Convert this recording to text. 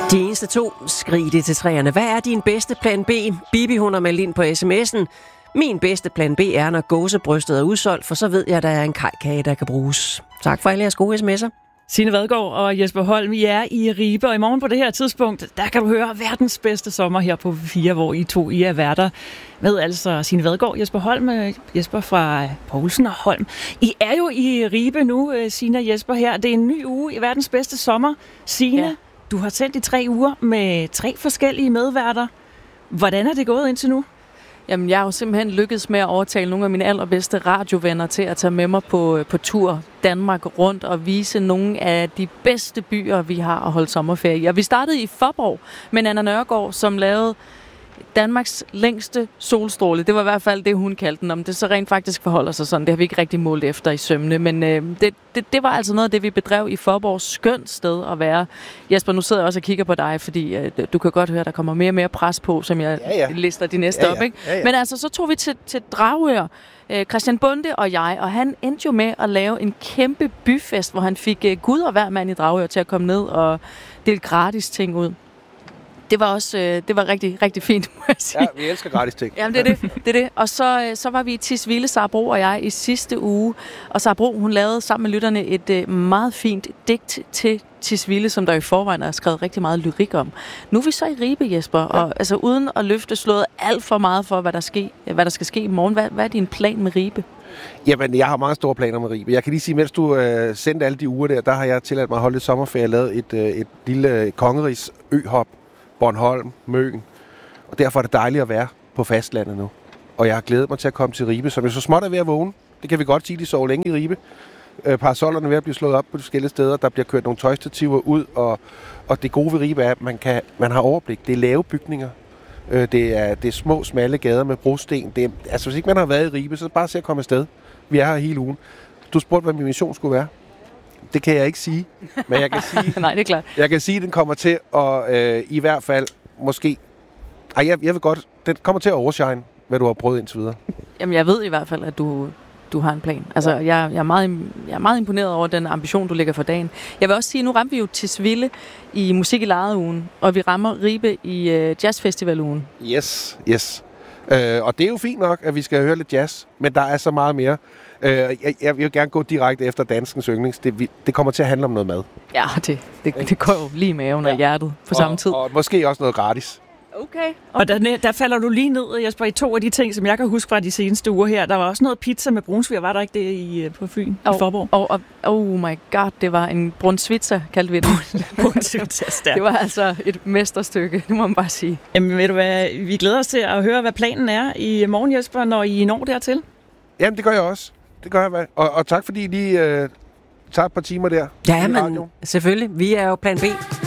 De eneste to, skrig det til træerne. Hvad er din bedste plan B? Bibi, hun har meldt ind på sms'en. Min bedste plan B er, når gåsebrystet er udsolgt, for så ved jeg, at der er en kajkage, der kan bruges. Tak for alle jeres gode sms'er. Signe Vadgaard og Jesper Holm, I er i Ribe, og i morgen på det her tidspunkt, der kan du høre verdens bedste sommer her på 4, hvor I er værter med altså Signe Vadgaard, Jesper Holm, Jesper fra Poulsen og Holm. I er jo i Ribe nu, Signe og Jesper her. Det er en ny uge i verdens bedste sommer. Signe, ja. Du har sendt i 3 uger med 3 forskellige medværter. Hvordan er det gået indtil nu? Jamen, jeg har jo simpelthen lykkedes med at overtale nogle af mine allerbedste radiovenner til at tage med mig på tur Danmark rundt og vise nogle af de bedste byer, vi har at holde sommerferie i. Og vi startede i Faaborg med Nanna Nørgaard, som lavede Danmarks længste solstråle. Det var i hvert fald det, hun kaldte den. Om det så rent faktisk forholder sig sådan, det har vi ikke rigtig målt efter i sømne. Men det var altså noget af det, vi bedrev i Faaborg. Skønt sted at være. Jesper, nu sidder jeg også og kigger på dig, fordi du kan godt høre, at der kommer mere og mere pres på, som jeg lister de næste op. Ikke? Ja. Men altså, så tog vi til Dragør, Christian Bonde og jeg, og han endte jo med at lave en kæmpe byfest, hvor han fik Gud og hver mand i Dragør til at komme ned og dele gratis ting ud. Det var også det var rigtig, rigtig fint, må jeg sige. Ja, vi elsker gratis ting. Jamen, det er det. Og så var vi i Tisvilde, Sara Bro og jeg, i sidste uge. Og Sara Bro, hun lavede sammen med lytterne et meget fint digt til Tisvilde, som der i forvejen er skrevet rigtig meget lyrik om. Nu er vi så i Ribe, Jesper, og altså uden at løfte slået alt for meget for, hvad der skal ske i morgen. Hvad er din plan med Ribe? Jamen, jeg har mange store planer med Ribe. Jeg kan lige sige, mens du sendte alle de uger der har jeg tilladt mig at holde et sommerferie og lavet et lille kongerigs øhop. Bornholm, Møn. Og derfor er det dejligt at være på fastlandet nu. Og jeg har glædet mig til at komme til Ribe, som er så småt er ved at vågne. Det kan vi godt sige, de sover længe i Ribe. Parasollerne er ved at blive slået op på de forskellige steder. Der bliver kørt nogle tøjstativer ud, og det gode ved Ribe er, at man har overblik. Det er lave bygninger. Det er små, smalle gader med brosten. Altså, hvis ikke man har været i Ribe, så bare se at komme afsted. Vi er her hele ugen. Du spurgte, hvad min mission skulle være. Det kan jeg ikke sige, men jeg kan sige... Nej, det er klart. Jeg kan sige, at den kommer til at i hvert fald måske... jeg vil godt... Den kommer til at overshine, hvad du har prøvet indtil videre. Jamen, jeg ved i hvert fald, at du har en plan. Altså, jeg er meget imponeret over den ambition, du lægger for dagen. Jeg vil også sige, nu rammer vi jo Tisvilde i Musik i Lejet-ugen, og vi rammer Ribe i Jazzfestival-ugen. Yes. Og det er jo fint nok, at vi skal høre lidt jazz, men der er så meget mere. Jeg vil gerne gå direkte efter danskens yndlings. Det kommer til at handle om noget mad. Ja, det går jo lige i maven og hjertet på samme tid. Og måske også noget gratis. Okay. Og der falder du lige ned, Jesper, i 2 af de ting, som jeg kan huske fra de seneste uger her. Der var også noget pizza med brunsviger, var der ikke det på Fyn, i Faaborg? Oh my god, det var en brunsvitser, kaldte vi det. Brunsvitser, det var altså et mesterstykke, det må man bare sige. Jamen ved du hvad, vi glæder os til at høre, hvad planen er i morgen, Jesper, når I når dertil. Jamen, det gør jeg også. Det gør jeg, og tak fordi I lige tager et par timer der. Ja, men selvfølgelig. Vi er jo plan B.